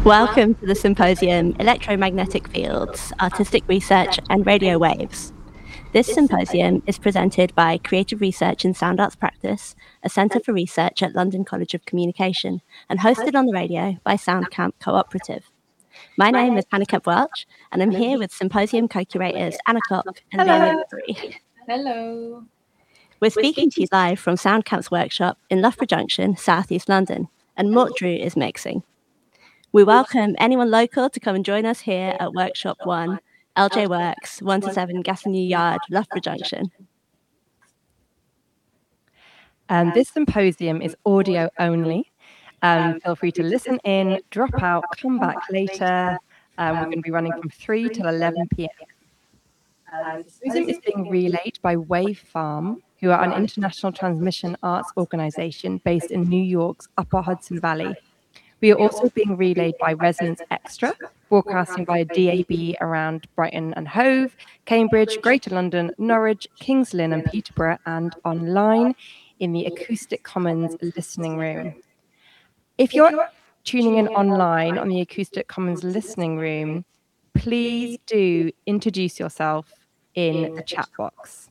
Welcome to the symposium Electromagnetic Fields, Artistic Research and Radio Waves. This symposium is presented by Creative Research in Sound Arts Practice, a centre for research at London College of Communication, and hosted on the radio by SoundCamp Cooperative. My name is Hannah Kemp-Welch, and I'm here with symposium co-curators Anna Koch and Leila Nabri. Hello. We're speaking to you live from SoundCamp's workshop in Loughborough Junction, South East London, and Mort Drew is mixing. We welcome anyone local to come and join us here at Workshop 1, LJ Works, 1 to 7 Gaston Yard, Loughborough Junction. This symposium is audio only. Feel free to listen in, drop out, come back later. We're going to be running from 3 till 11 p.m. The symposium is being relayed by Wave Farm, who are an international transmission arts organisation based in New York's Upper Hudson Valley. We are also being relayed by Resonance Extra, broadcasting via DAB around Brighton and Hove, Cambridge, Greater London, Norwich, Kings Lynn and Peterborough, and online in the Acoustic Commons listening room. If you're tuning in online on the Acoustic Commons listening room, please do introduce yourself in the chat box.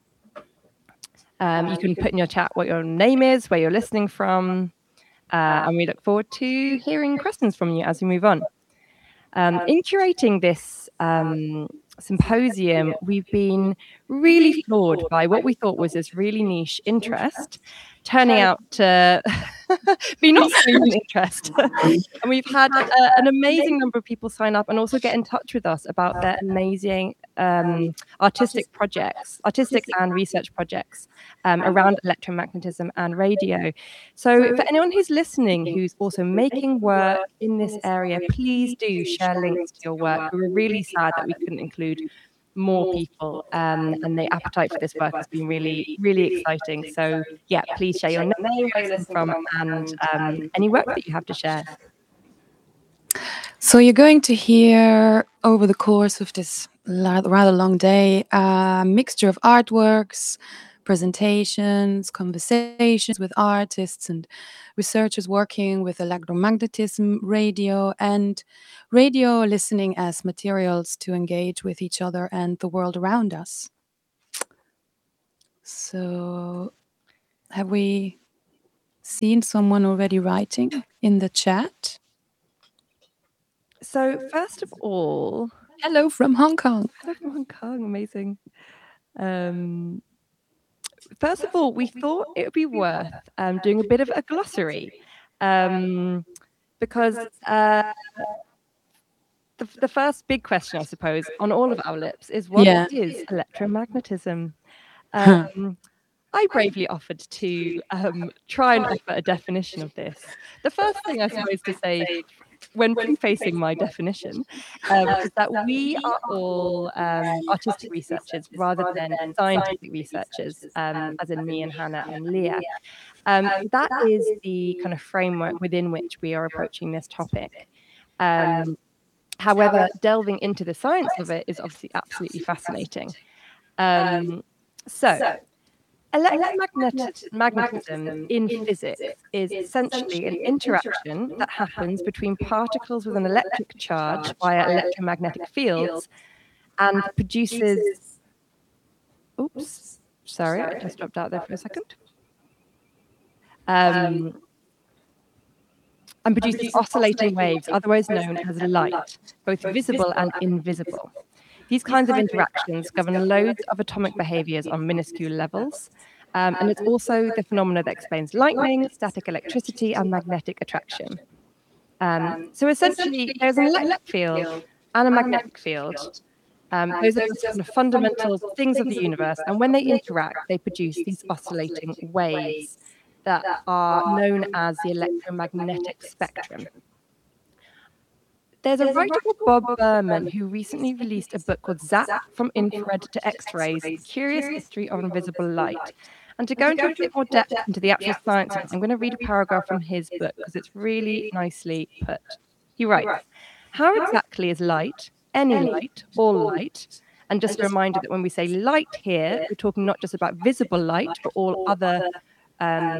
You can put in your chat what your name is, where you're listening from, and we look forward to hearing questions from you as we move on. In curating this symposium, we've been really floored by what we thought was this really niche interest, turning out to be not so niche interest. And we've had an amazing number of people sign up and also get in touch with us about their amazing artistic and research projects around electromagnetism and radio. So for anyone who's listening, who's also making work in this area, please do share links to your work. We were really sad that we couldn't include more people, and the appetite for this work has been really, really exciting. So yeah, please share your name, where you listen from, and any work that you have to share. So you're going to hear over the course of this rather long day a mixture of artworks, presentations, conversations with artists and researchers working with electromagnetism, radio, and radio listening as materials to engage with each other and the world around us. So, have we seen someone already writing in the chat? So, first of all, hello from Hong Kong. Hello from Hong Kong, amazing. First of all, we thought it would be worth doing a bit of a glossary, because the first big question, I suppose, on all of our lips is what is electromagnetism? I bravely offered to try and offer a definition of this. The first thing I suppose to say when prefacing my definition is that we are all artistic researchers rather than scientific researchers, as in me and Hannah and Leah. That is the kind of framework within which we are approaching this topic. However, delving into the science of it is obviously absolutely fascinating. So, electromagnetism in physics is essentially an interaction that happens between particles with an electric charge via electromagnetic fields and produces... Oops, sorry, I just dropped out there for a second. And produces oscillating waves, otherwise known as light, both visible and invisible. These kinds of interactions govern loads of atomic behaviors on minuscule levels, and it's also the phenomena that explains lightning, static electricity, and magnetic attraction. So essentially, there's an electric field and a magnetic field. Those are kind of fundamental things of the universe, and when they interact, they produce these oscillating waves that are known as the electromagnetic spectrum. There's a writer called Bob Berman who recently released a book called Zap from Infrared to X-Rays, Curious History of Invisible Light. And to go into a bit more depth into the actual science of it, I'm going to read a paragraph from his book because it's really nicely put. He writes, how exactly is light, any light, all light? And just a reminder that when we say light here, we're talking not just about visible light, but all other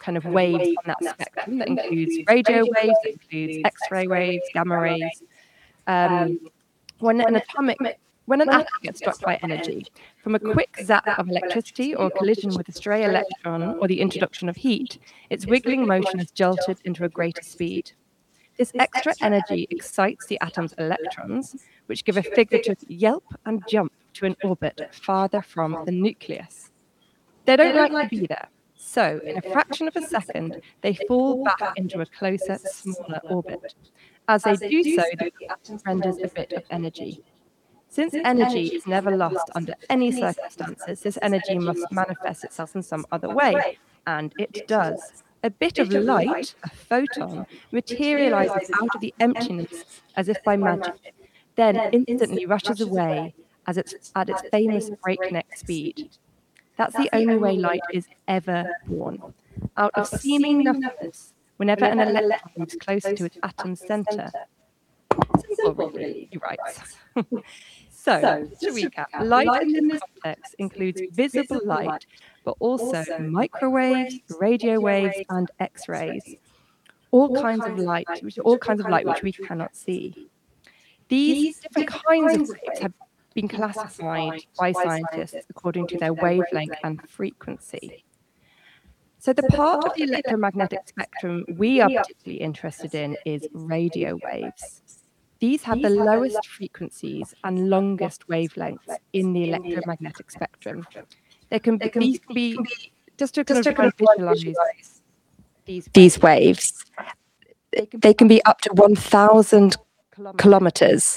kind of waves on that spectrum. That includes radio waves, that includes X-ray waves, gamma rays. When an atom gets struck by energy, from a quick zap of electricity or collision with a stray electron or the introduction of heat, its wiggling motion is jolted into a greater speed. This extra energy excites the atom's electrons, which give a figurative yelp and jump to an orbit farther from the nucleus. They don't like to be there. So, in a fraction of a second, they fall back into a closer, smaller orbit. As they do so, the atom renders a bit of energy. Since energy is never lost under any circumstances, this energy must manifest itself in some other way. And it does. A bit of light, a photon, materializes out of the emptiness as if by magic, then instantly rushes away at its famous breakneck speed. That's the only way light is ever born. Out of seeming nothingness, whenever an electron moves closer to its atom's center. Simple, really, he writes. So, to recap, light in this context includes visible light, but also microwaves, radio waves, and X-rays. All kinds of light which we cannot see. These different kinds of waves have been classified by scientists according to their wavelength and frequency. So the part of the electromagnetic spectrum we are particularly interested in is radio waves. These have the lowest frequencies and longest wavelengths in the electromagnetic spectrum. These can be just to kind of visualize these waves. They can be up to 1,000 kilometers.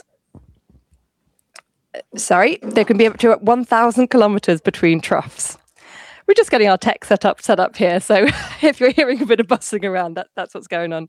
Sorry, there can be up to 1,000 kilometers between troughs. We're just getting our tech set up here, so if you're hearing a bit of bustling around, that's what's going on.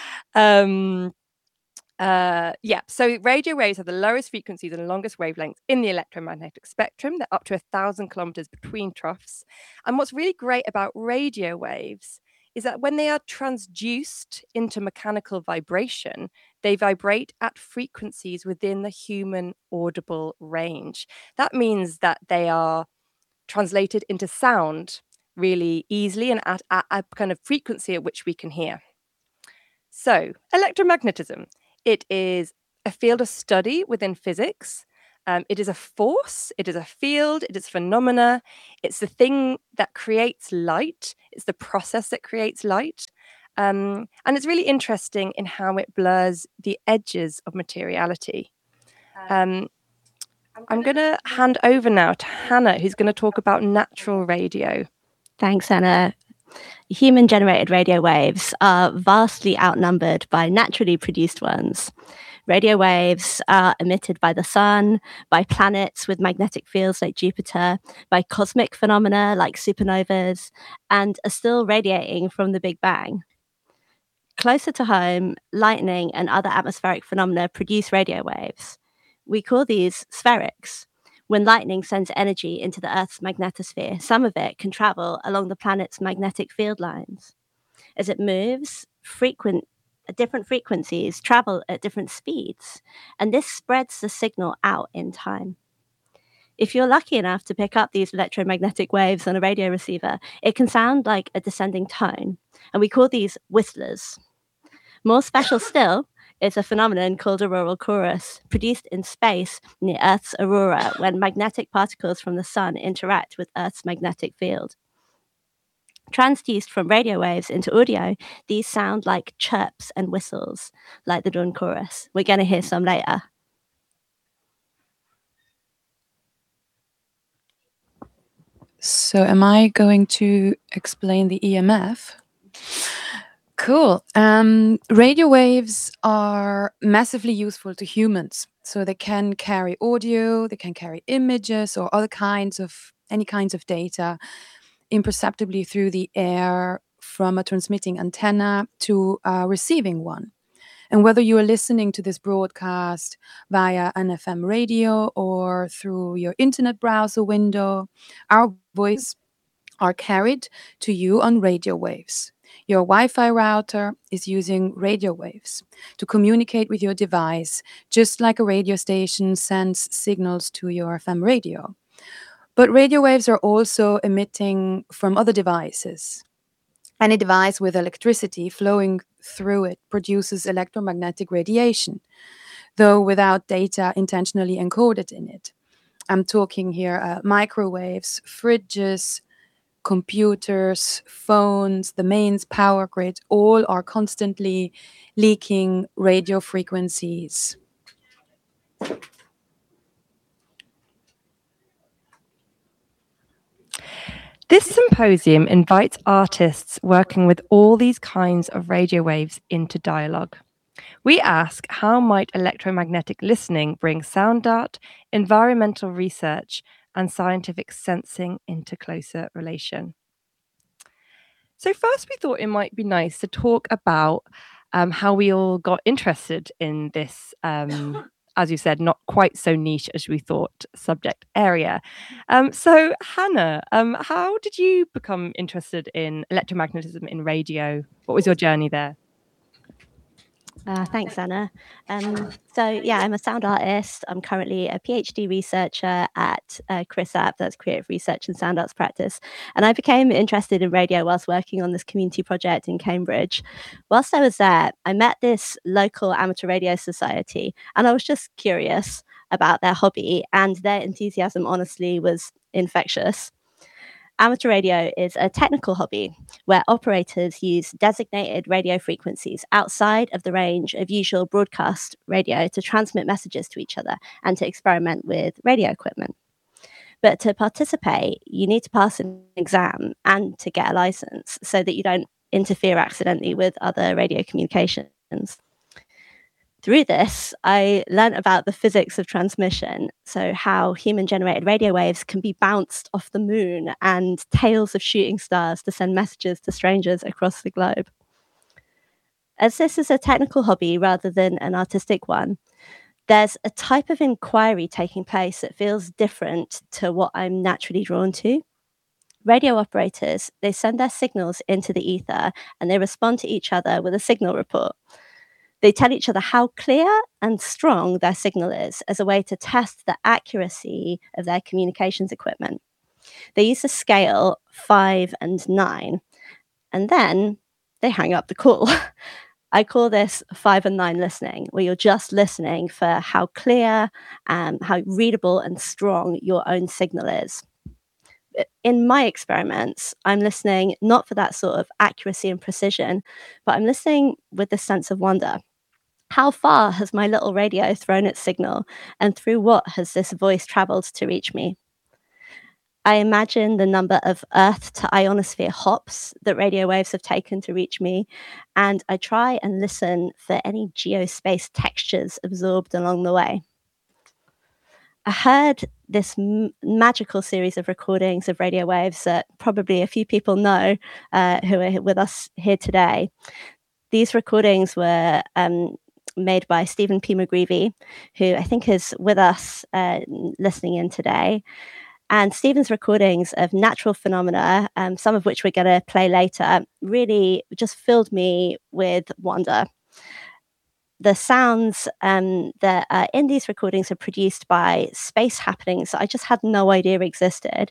So radio waves have the lowest frequencies and longest wavelengths in the electromagnetic spectrum. They're up to 1,000 kilometers between troughs. And what's really great about radio waves is that when they are transduced into mechanical vibration, they vibrate at frequencies within the human audible range. That means that they are translated into sound really easily and at a kind of frequency at which we can hear. So, electromagnetism. It is a field of study within physics. It is a force, it is a field, it is phenomena. It's the thing that creates light. It's the process that creates light. And it's really interesting in how it blurs the edges of materiality. I'm going to hand over now to Hannah, who's going to talk about natural radio. Thanks, Anna. Human-generated radio waves are vastly outnumbered by naturally produced ones. Radio waves are emitted by the sun, by planets with magnetic fields like Jupiter, by cosmic phenomena like supernovas, and are still radiating from the Big Bang. Closer to home, lightning and other atmospheric phenomena produce radio waves. We call these spherics. When lightning sends energy into the Earth's magnetosphere, some of it can travel along the planet's magnetic field lines. As it moves, different frequencies travel at different speeds, and this spreads the signal out in time. If you're lucky enough to pick up these electromagnetic waves on a radio receiver, it can sound like a descending tone, and we call these whistlers. More special still is a phenomenon called auroral chorus, produced in space near Earth's aurora when magnetic particles from the sun interact with Earth's magnetic field. Transduced from radio waves into audio, these sound like chirps and whistles, like the dawn chorus. We're going to hear some later. So am I going to explain the EMF? Cool. Radio waves are massively useful to humans. So they can carry audio, they can carry images or any kinds of data imperceptibly through the air from a transmitting antenna to a receiving one. And whether you are listening to this broadcast via an FM radio or through your internet browser window, our voices are carried to you on radio waves. Your Wi-Fi router is using radio waves to communicate with your device, just like a radio station sends signals to your FM radio. But radio waves are also emitting from other devices. Any device with electricity flowing through it produces electromagnetic radiation, though without data intentionally encoded in it. I'm talking here microwaves, fridges, computers, phones, the mains power grid, all are constantly leaking radio frequencies. This symposium invites artists working with all these kinds of radio waves into dialogue. We ask, how might electromagnetic listening bring sound art, environmental research, and scientific sensing into closer relation? So first, we thought it might be nice to talk about how we all got interested in this, as you said, not quite so niche as we thought subject area. So Hannah, how did you become interested in electromagnetism in radio? What was your journey there? Thanks, Anna. So yeah, I'm a sound artist. I'm currently a PhD researcher at CRISAP, that's Creative Research and Sound Arts Practice. And I became interested in radio whilst working on this community project in Cambridge. Whilst I was there, I met this local amateur radio society, and I was just curious about their hobby, and their enthusiasm, honestly, was infectious. Amateur radio is a technical hobby where operators use designated radio frequencies outside of the range of usual broadcast radio to transmit messages to each other and to experiment with radio equipment. But to participate, you need to pass an exam and to get a license so that you don't interfere accidentally with other radio communications. Through this, I learned about the physics of transmission, so how human-generated radio waves can be bounced off the moon and tails of shooting stars to send messages to strangers across the globe. As this is a technical hobby rather than an artistic one, there's a type of inquiry taking place that feels different to what I'm naturally drawn to. Radio operators, they send their signals into the ether and they respond to each other with a signal report. They tell each other how clear and strong their signal is as a way to test the accuracy of their communications equipment. They use a scale 5 and 9, and then they hang up the call. I call this 5 and 9 listening, where you're just listening for how clear, how readable and strong your own signal is. In my experiments, I'm listening not for that sort of accuracy and precision, but I'm listening with the sense of wonder. How far has my little radio thrown its signal, and through what has this voice traveled to reach me? I imagine the number of Earth to ionosphere hops that radio waves have taken to reach me, and I try and listen for any geospace textures absorbed along the way. I heard this magical series of recordings of radio waves that probably a few people know who are with us here today. These recordings were made by Stephen P. McGreevy, who I think is with us listening in today. And Stephen's recordings of natural phenomena, some of which we're going to play later, really just filled me with wonder. The sounds that are in these recordings are produced by space happenings that I just had no idea existed,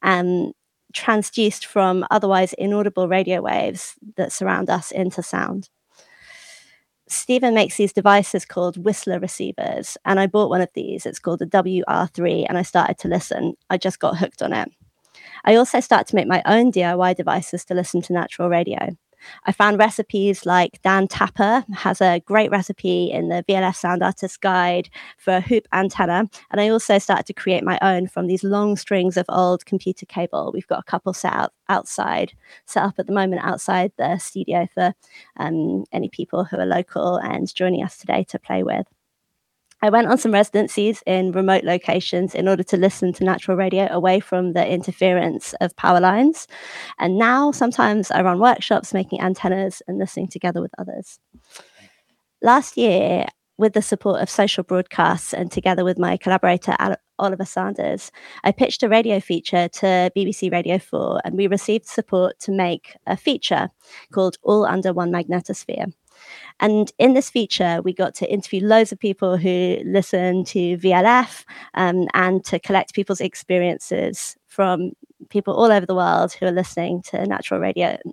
transduced from otherwise inaudible radio waves that surround us into sound. Stephen makes these devices called Whistler receivers, and I bought one of these. It's called a WR3, and I started to listen. I just got hooked on it. I also started to make my own DIY devices to listen to natural radio. I found recipes like Dan Tapper has a great recipe in the VLF Sound Artist Guide for a hoop antenna. And I also started to create my own from these long strings of old computer cable. We've got a couple set up at the moment outside the studio for any people who are local and joining us today to play with. I went on some residencies in remote locations in order to listen to natural radio away from the interference of power lines. And now sometimes I run workshops making antennas and listening together with others. Last year, with the support of Social Broadcasts and together with my collaborator, Oliver Sanders, I pitched a radio feature to BBC Radio 4, and we received support to make a feature called All Under One Magnetosphere. And in this feature, we got to interview loads of people who listen to VLF and to collect people's experiences from people all over the world who are listening to natural radio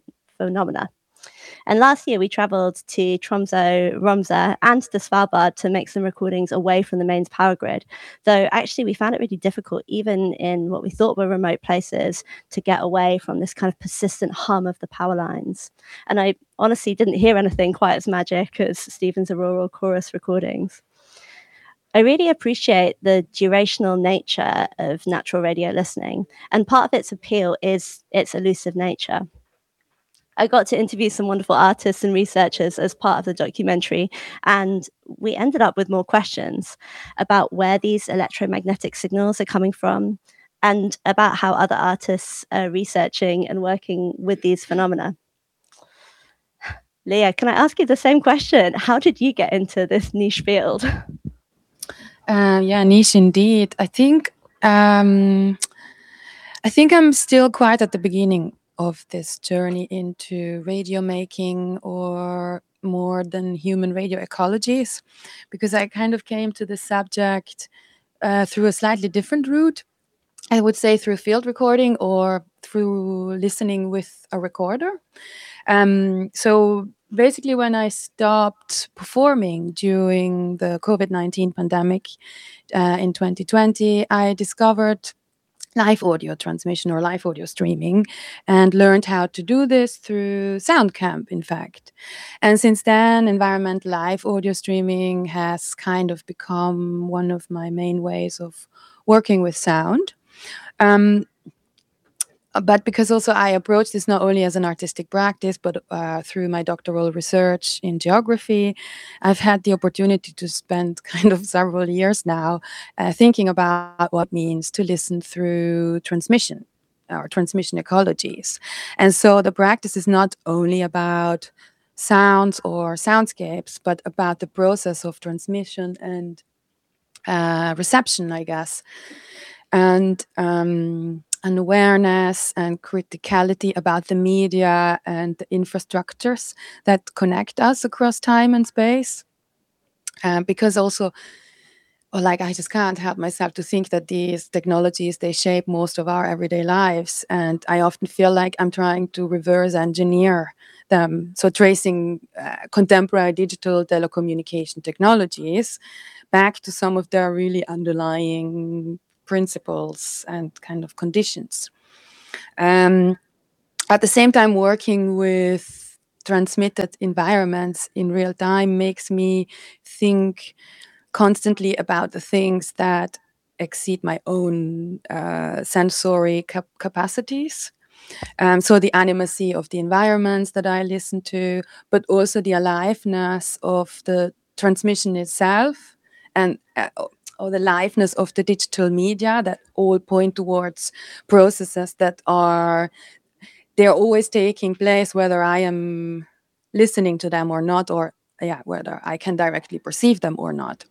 phenomena. And last year, we traveled to Tromsø, Romsa, and to Svalbard to make some recordings away from the mains power grid. Though actually, we found it really difficult, even in what we thought were remote places, to get away from this kind of persistent hum of the power lines. And I honestly didn't hear anything quite as magic as Stephen's Auroral Chorus recordings. I really appreciate the durational nature of natural radio listening, and part of its appeal is its elusive nature. I got to interview some wonderful artists and researchers as part of the documentary, and we ended up with more questions about where these electromagnetic signals are coming from and about how other artists are researching and working with these phenomena. Leah, can I ask you the same question? How did you get into this niche field? Yeah, niche indeed. I think I'm still quite at the beginning of this journey into radio making, or more than human radio ecologies, because I kind of came to the subject through a slightly different route. I would say through field recording or through listening with a recorder. So basically, when I stopped performing during the COVID-19 pandemic in 2020, I discovered live audio transmission or live audio streaming, and learned how to do this through SoundCamp, in fact. And since then, environmental live audio streaming has kind of become one of my main ways of working with sound. But because also I approach this not only as an artistic practice, but through my doctoral research in geography, I've had the opportunity to spend kind of several years now thinking about what it means to listen through transmission or transmission ecologies. And so the practice is not only about sounds or soundscapes, but about the process of transmission and reception, I guess. And an awareness and criticality about the media and the infrastructures that connect us across time and space. Because also, I just can't help myself to think that these technologies, they shape most of our everyday lives. And I often feel like I'm trying to reverse engineer them. So tracing contemporary digital telecommunication technologies back to some of their really underlying principles and kind of conditions. At the same time, working with transmitted environments in real time makes me think constantly about the things that exceed my own sensory capacities. So the animacy of the environments that I listen to, but also the aliveness of the transmission itself, and or the liveness of the digital media, that all point towards processes that they're always taking place, whether I am listening to them or not, or whether I can directly perceive them or not.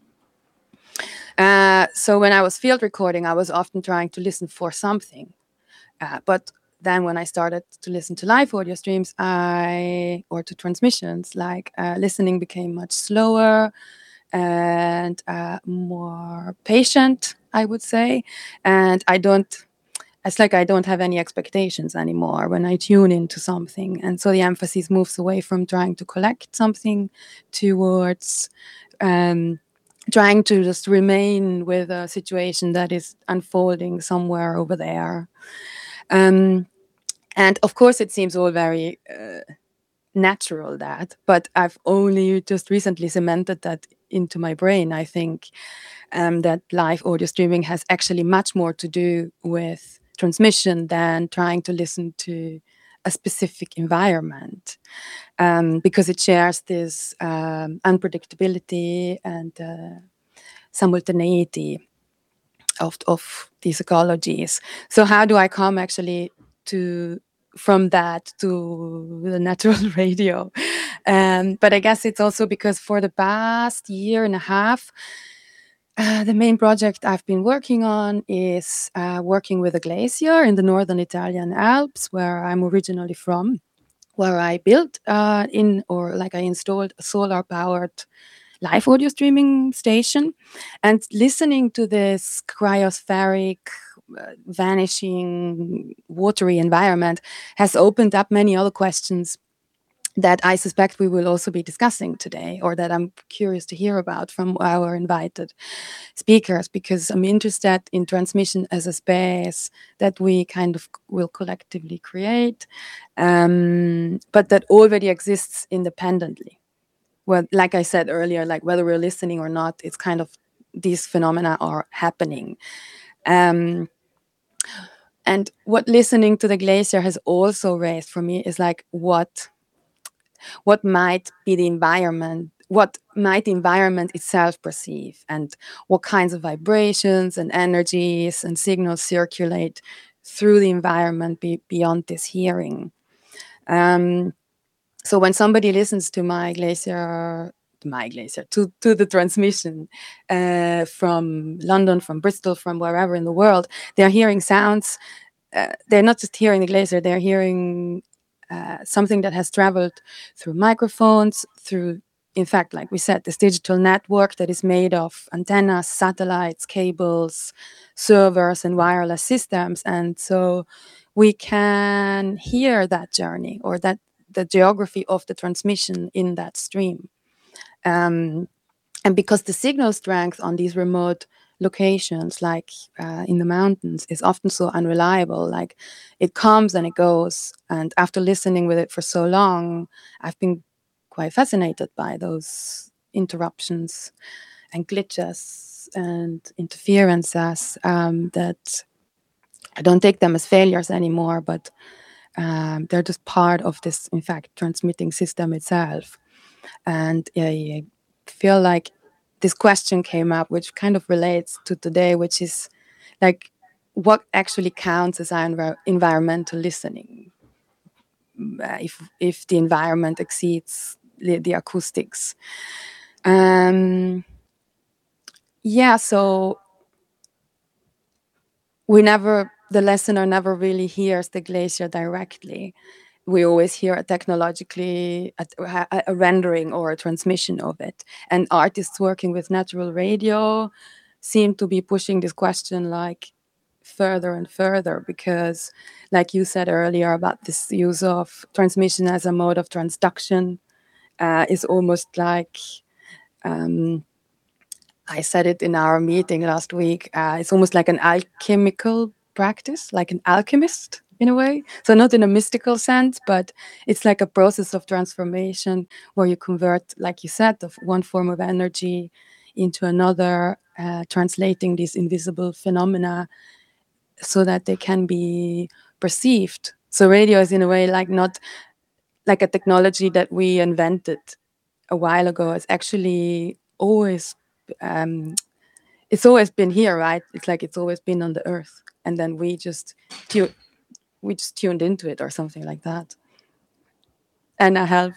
So when I was field recording, I was often trying to listen for something. But then when I started to listen to live audio streams or to transmissions, listening became much slower and more patient, I would say. And it's like I don't have any expectations anymore when I tune into something. And so the emphasis moves away from trying to collect something towards trying to just remain with a situation that is unfolding somewhere over there. And of course, it seems all very natural, but I've only just recently cemented that into my brain. I think that live audio streaming has actually much more to do with transmission than trying to listen to a specific environment, because it shares this unpredictability and simultaneity of these ecologies. So how do I come actually from that to the natural radio? But I guess it's also because for the past year and a half, the main project I've been working on is working with a glacier in the northern Italian Alps, where I'm originally from, where I built I installed a solar-powered live audio streaming station, and listening to this cryospheric vanishing watery environment has opened up many other questions that I suspect we will also be discussing today, or that I'm curious to hear about from our invited speakers, because I'm interested in transmission as a space that we kind of will collectively create, but that already exists independently. Well, like I said earlier, like whether we're listening or not, it's kind of these phenomena are happening. And what listening to the glacier has also raised for me is like what might be the environment, what might the environment itself perceive, and what kinds of vibrations and energies and signals circulate through the environment beyond this hearing. So when somebody listens to my glacier, to the transmission from London, from Bristol, from wherever in the world, they're hearing sounds. They're not just hearing the glacier, they're hearing something that has traveled through microphones, through, in fact, like we said, this digital network that is made of antennas, satellites, cables, servers, and wireless systems. And so we can hear that journey, or that the geography of the transmission in that stream. And because the signal strength on these remote locations, like in the mountains, is often so unreliable, like it comes and it goes. And after listening with it for so long, I've been quite fascinated by those interruptions and glitches and interferences, that I don't take them as failures anymore, but they're just part of this, in fact, transmitting system itself. And I feel like this question came up, which kind of relates to today, which is like, what actually counts as environmental listening? If the environment exceeds the acoustics. So the listener never really hears the glacier directly. We always hear a technologically a rendering or a transmission of it. And artists working with natural radio seem to be pushing this question like further and further, because like you said earlier about this use of transmission as a mode of transduction, is almost like, I said it in our meeting last week, it's almost like an alchemical practice, like an alchemist in a way. So not in a mystical sense, but it's like a process of transformation where you convert, like you said, of one form of energy into another, translating these invisible phenomena so that they can be perceived. So radio is in a way like not like a technology that we invented a while ago. It's actually always it's always been here, right? It's like it's always been on the earth, and then we just tuned into it or something like that. And I help.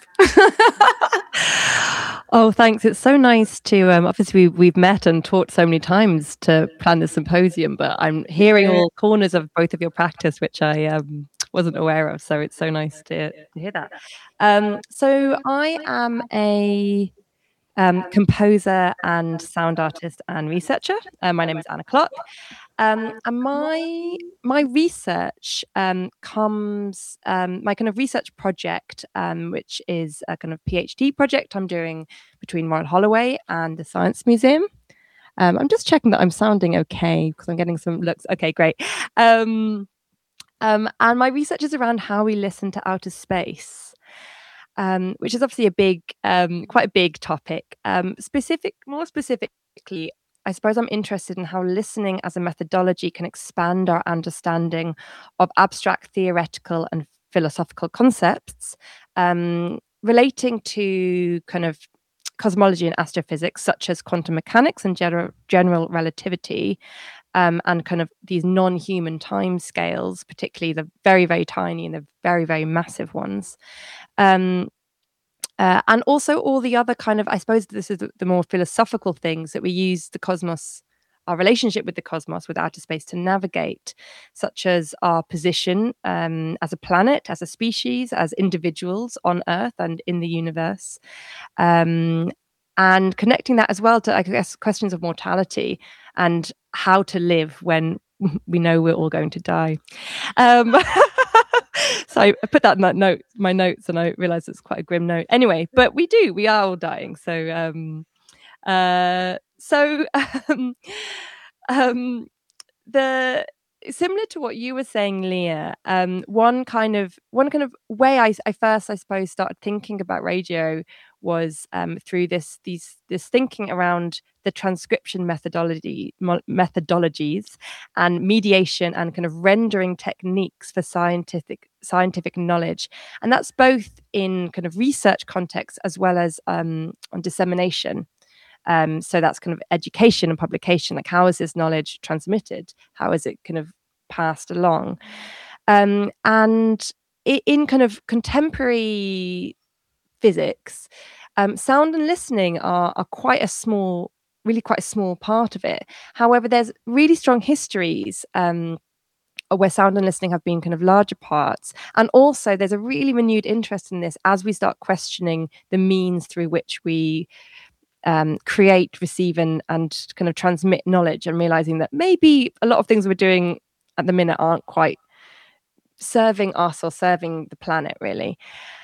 Oh, thanks. It's so nice to obviously we've met and talked so many times to plan this symposium, but I'm hearing all corners of both of your practice, which I wasn't aware of. So it's so nice to hear that. So I am a composer and sound artist and researcher. My name is Anna Klock. And my research comes, my kind of research project, which is a kind of PhD project I'm doing between Royal Holloway and the Science Museum. I'm just checking that I'm sounding okay because I'm getting some looks. Okay, great. And my research is around how we listen to outer space. Which is obviously a big, quite a big topic. More specifically, I suppose I'm interested in how listening as a methodology can expand our understanding of abstract theoretical and philosophical concepts relating to kind of cosmology and astrophysics, such as quantum mechanics and general relativity, and kind of these non-human time scales, particularly the very, very tiny and the very, very massive ones. And also all the other kind of, I suppose this is the more philosophical things that we use the cosmos, our relationship with the cosmos, with outer space, to navigate, such as our position as a planet, as a species, as individuals on Earth and in the universe. And connecting that as well to, I guess, questions of mortality and how to live when we know we're all going to die. So I put that in my notes, and I realized it's quite a grim note. Anyway, but we are all dying. So the similar to what you were saying, Leah, one kind of way I first, I suppose, started thinking about radio was through this thinking around the transcription methodologies and mediation and kind of rendering techniques for scientific knowledge, and that's both in kind of research context as well as on dissemination. So that's kind of education and publication. Like, how is this knowledge transmitted? How is it kind of passed along? And in kind of contemporary physics, sound and listening are quite a small part of it. However, there's really strong histories where sound and listening have been kind of larger parts. And also there's a really renewed interest in this as we start questioning the means through which we create, receive, and kind of transmit knowledge, and realizing that maybe a lot of things we're doing at the minute aren't quite serving us or serving the planet, really.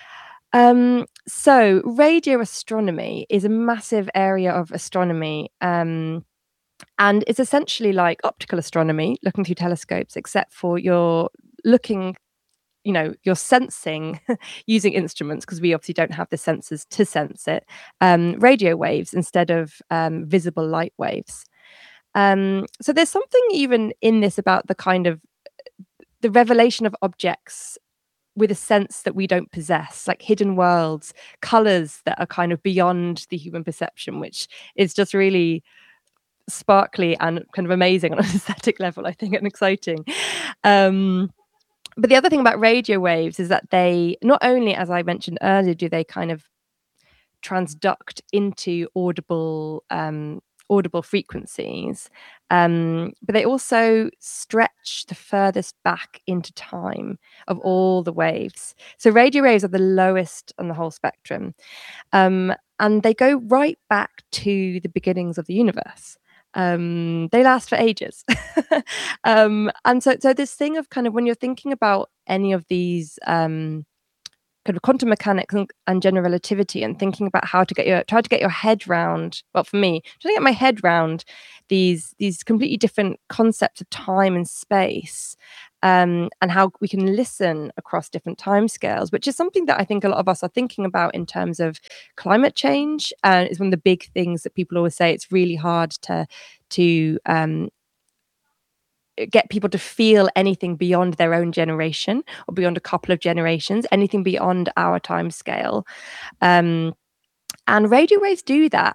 So radio astronomy is a massive area of astronomy, and it's essentially like optical astronomy, looking through telescopes, except for you're looking, you're sensing using instruments, because we obviously don't have the sensors to sense it, radio waves instead of visible light waves. So there's something even in this about the kind of the revelation of objects with a sense that we don't possess, like hidden worlds, colors that are kind of beyond the human perception, which is just really sparkly and kind of amazing on an aesthetic level, I think, and exciting. But the other thing about radio waves is that they not only, as I mentioned earlier, do they kind of transduct into audible frequencies, but they also stretch the furthest back into time of all the waves. So radio waves are the lowest on the whole spectrum, and they go right back to the beginnings of the universe. They last for ages. And so this thing of kind of, when you're thinking about any of these kind of quantum mechanics and general relativity, and thinking about how to get your head round, well, for me, trying to get my head round these completely different concepts of time and space, and how we can listen across different timescales, which is something that I think a lot of us are thinking about in terms of climate change. And it's one of the big things that people always say. It's really hard to get people to feel anything beyond their own generation, or beyond a couple of generations, anything beyond our time scale. And radio waves do that.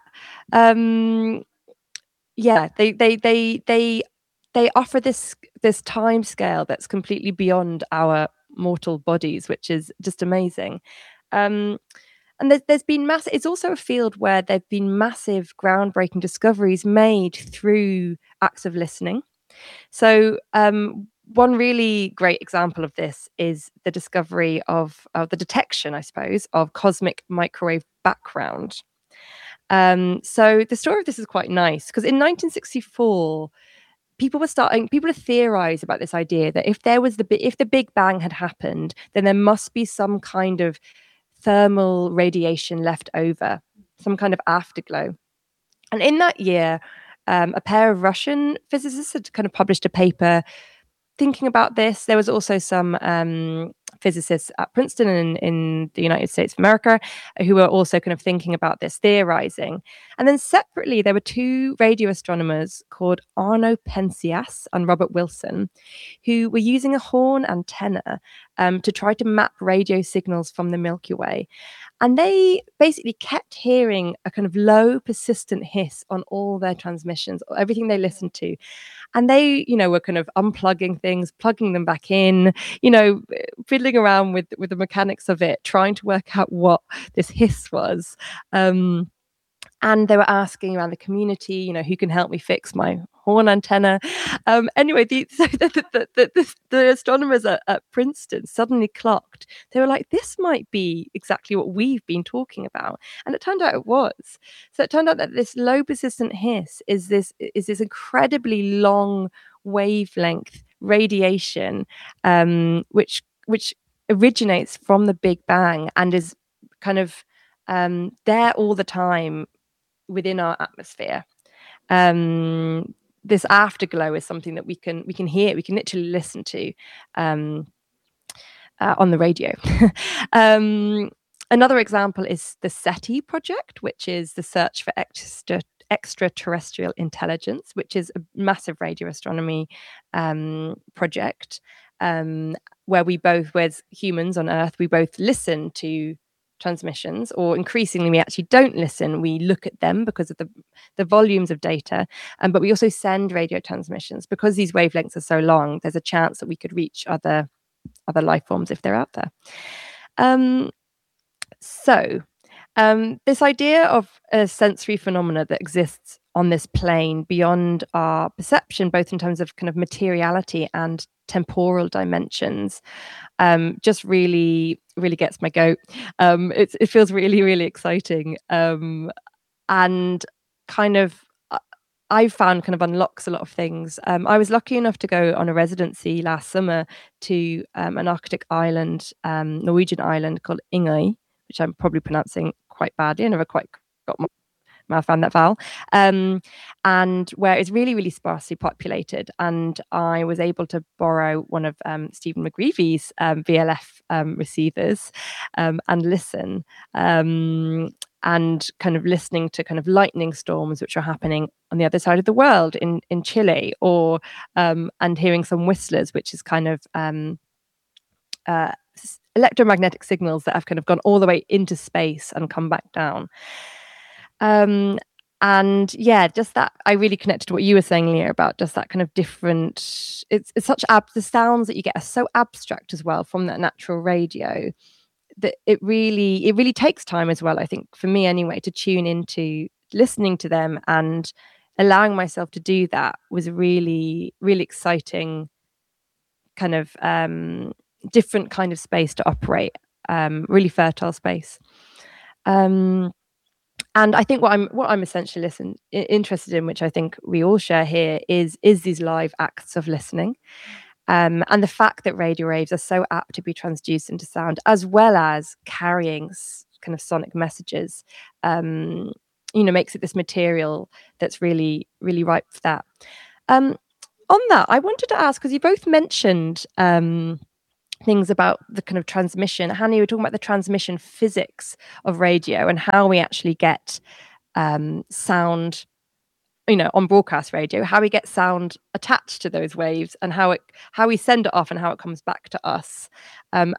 They offer this time scale that's completely beyond our mortal bodies, which is just amazing. And there's been it's also a field where there've been massive groundbreaking discoveries made through acts of listening. So one really great example of this is the discovery of the detection, I suppose, of cosmic microwave background. So the story of this is quite nice, because in 1964, people are theorized about this idea that if the Big Bang had happened, then there must be some kind of thermal radiation left over, some kind of afterglow. And in that year, a pair of Russian physicists had kind of published a paper thinking about this. There was also some physicists at Princeton in the United States of America who were also kind of thinking about this, theorizing. And then separately, there were two radio astronomers called Arno Penzias and Robert Wilson, who were using a horn antenna to try to map radio signals from the Milky Way. And they basically kept hearing a kind of low, persistent hiss on all their transmissions, everything they listened to. And they, were kind of unplugging things, plugging them back in, fiddling around with the mechanics of it, trying to work out what this hiss was. And and they were asking around the community, who can help me fix my horn antenna. Anyway, the astronomers at Princeton suddenly clocked. They were like, this might be exactly what we've been talking about. And it turned out it was. So it turned out that this low persistent hiss is this incredibly long wavelength radiation, which originates from the Big Bang and is kind of there all the time within our atmosphere. This afterglow is something that we can hear, we can literally listen to on the radio. Another example is the SETI project, which is the search for extraterrestrial intelligence, which is a massive radio astronomy project, where we both, as humans on Earth, we both listen to transmissions, or increasingly we actually don't listen. We look at them because of the volumes of data, but we also send radio transmissions because these wavelengths are so long. There's a chance that we could reach other life forms if they're out there. So this idea of a sensory phenomena that exists on this plane beyond our perception, both in terms of kind of materiality and temporal dimensions, just really gets my goat. It feels really, really exciting, and kind of I've found kind of unlocks a lot of things. I was lucky enough to go on a residency last summer to an Arctic island, Norwegian island called Ingøy, which I'm probably pronouncing quite badly. I never quite got my mouth around that vowel, and where it's really, really sparsely populated. And I was able to borrow one of Stephen McGreevy's VLF receivers and listen, and kind of listening to kind of lightning storms which are happening on the other side of the world in Chile, or and hearing some whistlers, which is kind of electromagnetic signals that have kind of gone all the way into space and come back down. And yeah, just that I really connected to what you were saying, Leah, about just that kind of different. It's such the sounds that you get are so abstract as well from that natural radio, that it really takes time as well, I think, for me anyway, to tune into listening to them, and allowing myself to do that was a really, really exciting kind of different kind of space to operate, really fertile space. And I think what I'm essentially interested in, which I think we all share here, is these live acts of listening, and the fact that radio waves are so apt to be transduced into sound, as well as carrying kind of sonic messages. Makes it this material that's really, really ripe for that. On that, I wanted to ask, because you both mentioned things about the kind of transmission. Hannah, you were talking about the transmission physics of radio and how we actually get sound, on broadcast radio, how we get sound attached to those waves, and how we send it off and how it comes back to us. And